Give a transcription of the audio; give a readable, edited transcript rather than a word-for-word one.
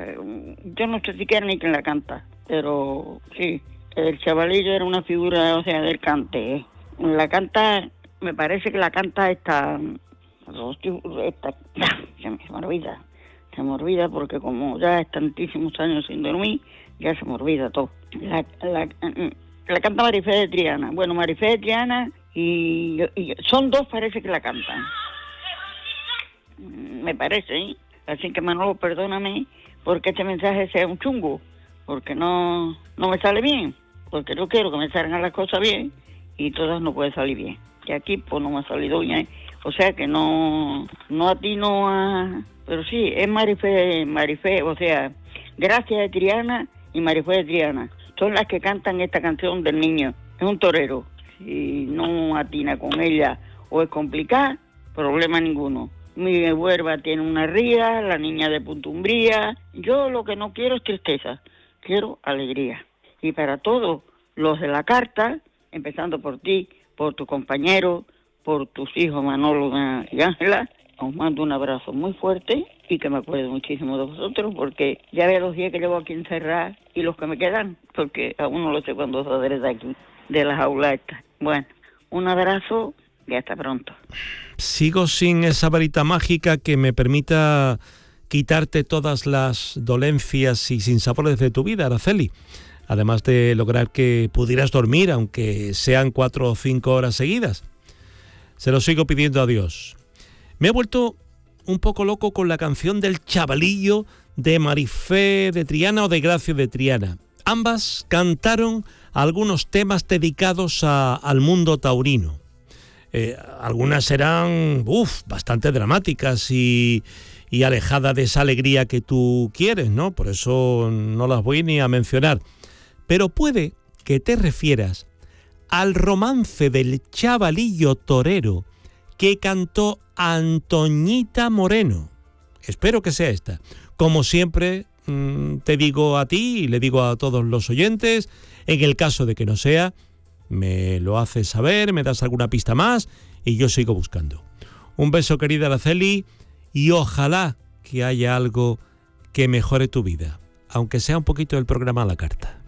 yo no sé siquiera ni quién la canta, pero sí, el chavalillo era una figura, o sea, del cante. La canta, me parece que la canta esta se me olvida porque como ya es tantísimos años sin dormir, ya se me olvida todo. La canta Marifé de Triana. Bueno, Marifé de Triana y son dos, parece que la cantan. Me parece, ¿eh? Así que Manolo, perdóname porque este mensaje sea un chungo, porque no me sale bien, porque yo quiero que me salgan las cosas bien y todas no pueden salir bien. Que aquí pues no me ha salido bien, o sea que no atino a... Pero sí, es Marifé, o sea, Gracia de Triana y Marifé de Triana. Son las que cantan esta canción del niño. Es un torero. Si no atina con ella o es complicada, problema ninguno. Mi huerva tiene una ría, la niña de Puntumbría. Yo lo que no quiero es tristeza, quiero alegría. Y para todos los de la carta, empezando por ti, por tu compañero, por tus hijos Manolo y Ángela, os mando un abrazo muy fuerte y que me acuerdo muchísimo de vosotros, porque ya veo los días que llevo aquí encerrada y los que me quedan, porque aún no lo sé cuándo saldré de aquí, de las aulas estas. Bueno, un abrazo y hasta pronto. Sigo sin esa varita mágica que me permita quitarte todas las dolencias y sinsabores de tu vida, Araceli. Además de lograr que pudieras dormir, aunque sean 4 o 5 horas seguidas. Se lo sigo pidiendo a Dios. Me he vuelto un poco loco con la canción del chavalillo de Marifé de Triana o de Gracia de Triana. Ambas cantaron algunos temas dedicados al mundo taurino. Algunas eran bastante dramáticas y alejadas de esa alegría que tú quieres, ¿no? Por eso no las voy ni a mencionar. Pero puede que te refieras al romance del chavalillo torero que cantó Antoñita Moreno. Espero que sea esta. Como siempre te digo a ti y le digo a todos los oyentes, en el caso de que no sea, me lo haces saber, me das alguna pista más y yo sigo buscando. Un beso, querida Araceli, y ojalá que haya algo que mejore tu vida, aunque sea un poquito del programa a la carta.